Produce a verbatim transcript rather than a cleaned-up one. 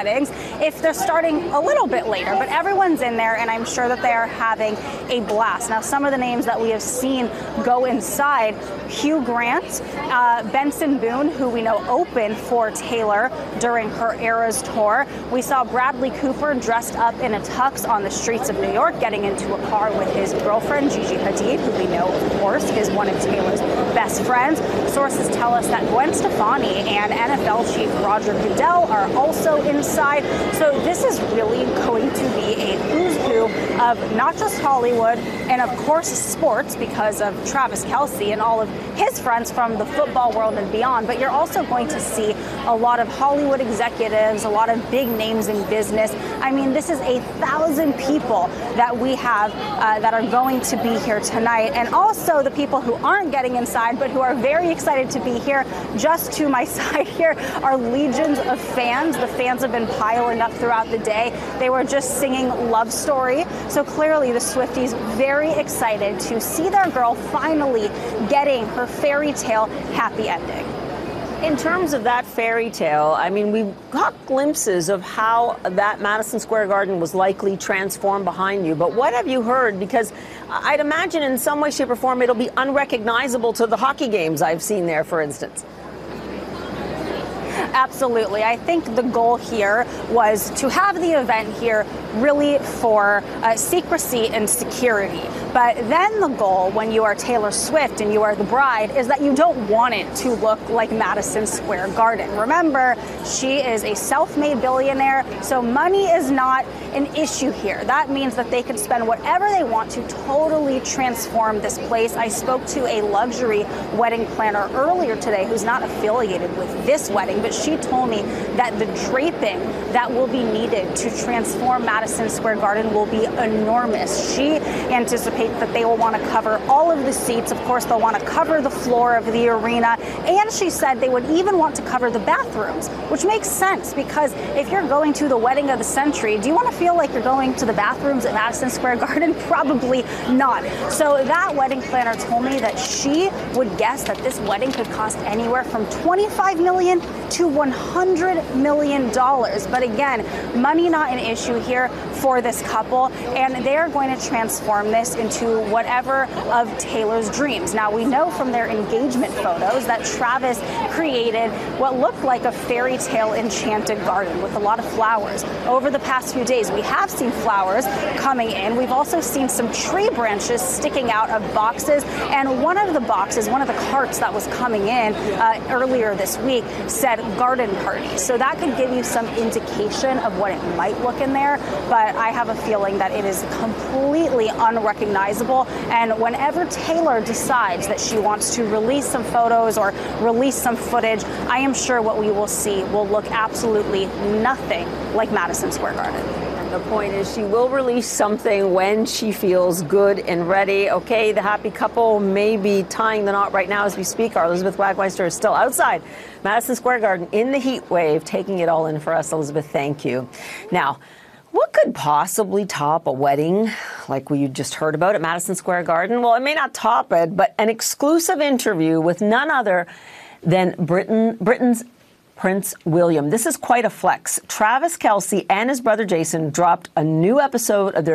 weddings if they're starting a little bit later. But everyone's in there, and I'm sure that they are having a blast. Now, some of the names that we have seen go inside: Hugh Grant, uh, Benson Boone, who we know opened for Taylor during her Eras tour. We saw Bradley Cooper dressed up in a tux on the streets of New York, getting into a car with his girlfriend, Gigi Hadid, who we know, of course, is one of Taylor's best friends. Sources tell us that Gwen Stefani and N F L chief Roger Goodell are also inside. So this is really going to be a who's who of not just Hollywood and, of course, sports, because of Travis Kelce and all of his friends from the football world and beyond. But you're also going to see a lot of Hollywood executives, a lot of big names in business. I mean, this is a thousand people that we have uh, that are going to be here tonight. And also the people who aren't getting inside, but who are very excited to be here. Just to my side here are legions of fans. The fans have been piling up throughout the day. They were just singing Love Story. So clearly the Swifties very excited to see their girl finally getting her fairy tale happy ending. In terms of that fairy tale, I mean, we got glimpses of how that Madison Square Garden was likely transformed behind you. But what have you heard? Because I'd imagine in some way, shape, or form, it'll be unrecognizable to the hockey games I've seen there, for instance. Absolutely. I think the goal here was to have the event here really for uh, secrecy and security. But then the goal, when you are Taylor Swift and you are the bride, is that you don't want it to look like Madison Square Garden. Remember, she is a self-made billionaire, so money is not an issue here. That means that they can spend whatever they want to totally transform this place. I spoke to a luxury wedding planner earlier today who's not affiliated with this wedding, but she told me that the draping that will be needed to transform Madison Square Garden will be enormous. She anticipates that they will want to cover all of the seats. Of course, they'll want to cover the floor of the arena. And she said they would even want to cover the bathrooms, which makes sense because if you're going to the wedding of the century, do you want to feel like you're going to the bathrooms at Madison Square Garden? Probably not. So that wedding planner told me that she would guess that this wedding could cost anywhere from twenty-five million dollars to one hundred million dollars. But again, money not an issue here for this couple, and they're going to transform this into whatever of Taylor's dreams. Now, we know from their engagement photos that Travis created what looked like a fairy tale enchanted garden with a lot of flowers. Over the past few days, we have seen flowers coming in. We've also seen some tree branches sticking out of boxes, and one of the boxes, one of the carts that was coming in uh, earlier this week said garden party. So that could give you some indication of what it might look in there, but I have a feeling that it is completely unrecognizable. And whenever Taylor decides that she wants to release some photos or release some footage, I am sure what we will see will look absolutely nothing like Madison Square Garden. The point is she will release something when she feels good and ready. Okay, the happy couple may be tying the knot right now as we speak. Our Elizabeth Wagmeister is still outside Madison Square Garden in the heat wave, taking it all in for us. Elizabeth, thank you. Now, what could possibly top a wedding like we just heard about at Madison Square Garden? Well, it may not top it, but an exclusive interview with none other than Britain, Britain's Prince William. This is quite a flex. Travis Kelce and his brother Jason dropped a new episode of their